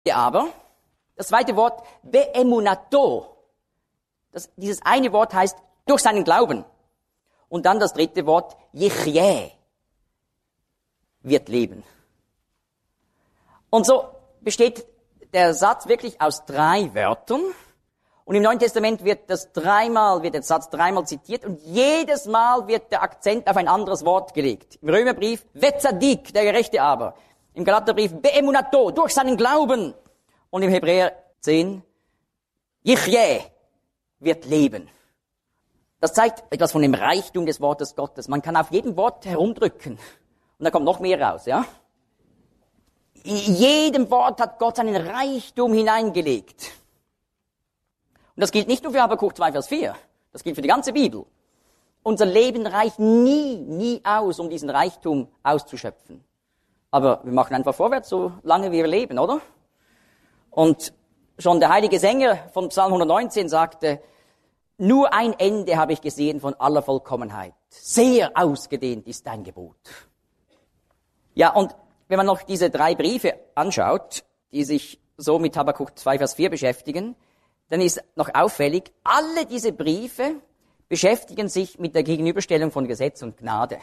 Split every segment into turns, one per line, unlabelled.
Aber, das zweite Wort, beemunato. Dieses eine Wort heißt, durch seinen Glauben. Und dann das dritte Wort, yichyä, wird leben. Und so besteht der Satz wirklich aus 3 Wörtern. Und im Neuen Testament wird der Satz dreimal zitiert und jedes Mal wird der Akzent auf ein anderes Wort gelegt. Im Römerbrief, Vetzadik, der Gerechte aber. Im Galaterbrief, beemunato, durch seinen Glauben. Und im Hebräer 10, yichyä, wird leben. Das zeigt etwas von dem Reichtum des Wortes Gottes. Man kann auf jedem Wort herumdrücken und da kommt noch mehr raus, ja? In jedem Wort hat Gott seinen Reichtum hineingelegt. Und das gilt nicht nur für Habakuk 2, Vers 4. Das gilt für die ganze Bibel. Unser Leben reicht nie aus, um diesen Reichtum auszuschöpfen. Aber wir machen einfach vorwärts, solange wir leben, oder? Und schon der heilige Sänger von Psalm 119 sagte, nur ein Ende habe ich gesehen von aller Vollkommenheit. Sehr ausgedehnt ist dein Gebot. Ja, und wenn man noch diese 3 Briefe anschaut, die sich so mit Habakuk 2, Vers 4 beschäftigen, dann ist noch auffällig, alle diese Briefe beschäftigen sich mit der Gegenüberstellung von Gesetz und Gnade.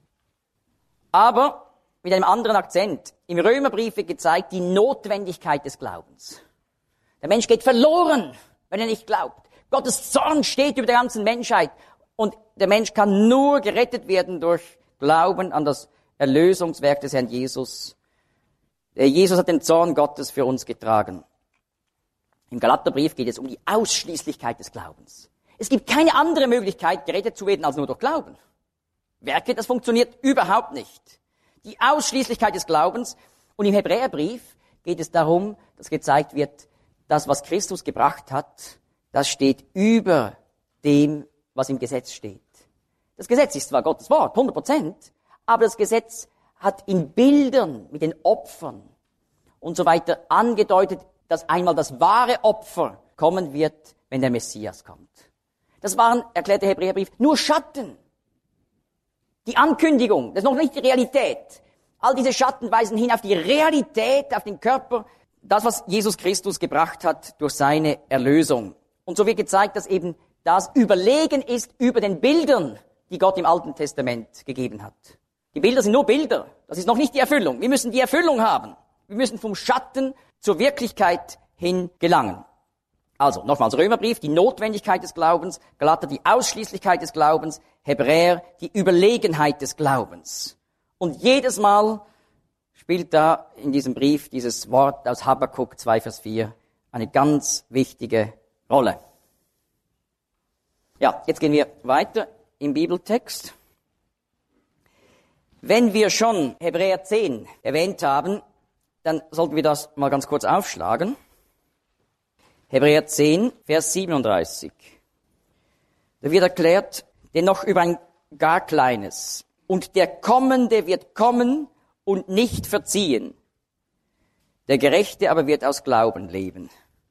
Aber mit einem anderen Akzent. Im Römerbrief wird gezeigt die Notwendigkeit des Glaubens. Der Mensch geht verloren, wenn er nicht glaubt. Gottes Zorn steht über der ganzen Menschheit und der Mensch kann nur gerettet werden durch Glauben an das Erlösungswerk des Herrn Jesus. Jesus hat den Zorn Gottes für uns getragen. Im Galaterbrief geht es um die Ausschließlichkeit des Glaubens. Es gibt keine andere Möglichkeit, gerettet zu werden, als nur durch Glauben. Werke, das funktioniert überhaupt nicht. Die Ausschließlichkeit des Glaubens. Und im Hebräerbrief geht es darum, dass gezeigt wird, das, was Christus gebracht hat, das steht über dem, was im Gesetz steht. Das Gesetz ist zwar Gottes Wort, 100%, aber das Gesetz hat in Bildern mit den Opfern und so weiter angedeutet, dass einmal das wahre Opfer kommen wird, wenn der Messias kommt. Das waren, erklärt der Hebräerbrief, nur Schatten. Die Ankündigung, das ist noch nicht die Realität. All diese Schatten weisen hin auf die Realität, auf den Körper, das, was Jesus Christus gebracht hat durch seine Erlösung. Und so wird gezeigt, dass eben das überlegen ist über den Bildern, die Gott im Alten Testament gegeben hat. Die Bilder sind nur Bilder. Das ist noch nicht die Erfüllung. Wir müssen die Erfüllung haben. Wir müssen vom Schatten zur Wirklichkeit hin gelangen. Also, nochmals Römerbrief, die Notwendigkeit des Glaubens, Galater die Ausschließlichkeit des Glaubens, Hebräer die Überlegenheit des Glaubens. Und jedes Mal spielt da in diesem Brief dieses Wort aus Habakuk 2, Vers 4 eine ganz wichtige Rolle. Ja, jetzt gehen wir weiter im Bibeltext. Wenn wir schon Hebräer 10 erwähnt haben, dann sollten wir das mal ganz kurz aufschlagen. Hebräer 10, Vers 37. Da wird erklärt, denn noch über ein gar kleines. Und der Kommende wird kommen und nicht verziehen. Der Gerechte aber wird aus Glauben leben.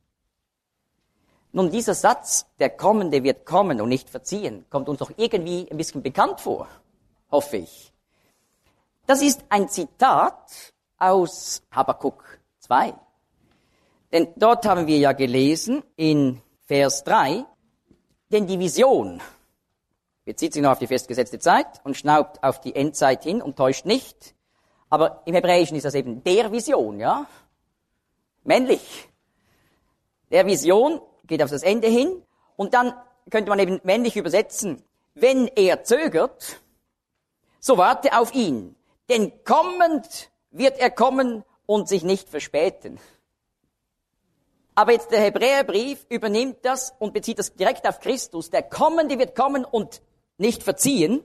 Nun, dieser Satz, der Kommende wird kommen und nicht verziehen, kommt uns doch irgendwie ein bisschen bekannt vor, hoffe ich. Das ist ein Zitat aus Habakuk 2. Denn dort haben wir ja gelesen in Vers 3, denn die Vision bezieht sich noch auf die festgesetzte Zeit und schnaubt auf die Endzeit hin und täuscht nicht. Aber im Hebräischen ist das eben der Vision, ja? Männlich. Der Vision geht auf das Ende hin und dann könnte man eben männlich übersetzen, wenn er zögert, so warte auf ihn, denn kommend wird er kommen und sich nicht verspäten. Aber jetzt der Hebräerbrief übernimmt das und bezieht das direkt auf Christus. Der Kommende wird kommen und nicht verziehen.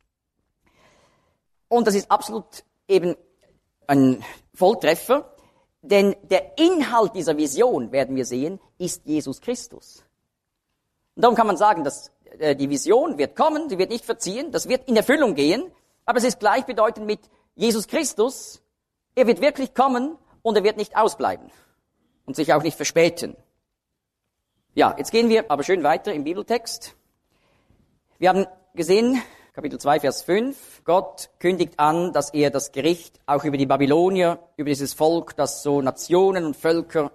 Und das ist absolut eben ein Volltreffer, denn der Inhalt dieser Vision, werden wir sehen, ist Jesus Christus. Und darum kann man sagen, dass die Vision wird kommen, sie wird nicht verziehen, das wird in Erfüllung gehen, aber es ist gleichbedeutend mit Jesus Christus. Er wird wirklich kommen und er wird nicht ausbleiben und sich auch nicht verspäten. Ja, jetzt gehen wir aber schön weiter im Bibeltext. Wir haben gesehen, Kapitel 2, Vers 5. Gott kündigt an, dass er das Gericht auch über die Babylonier, über dieses Volk, das so Nationen und Völker